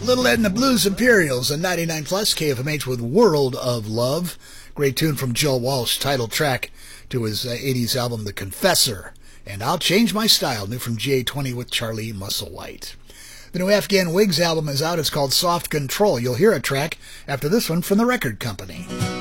Little Ed and the Blues Imperials and 99 Plus KFMH with World of Love. Great tune from Joe Walsh, title track to his 80s album The Confessor. And I'll Change My Style, new from GA20 with Charlie Musselwhite. The new Afghan Wigs album is out. It's called Soft Control. You'll hear a track after this one from the record company.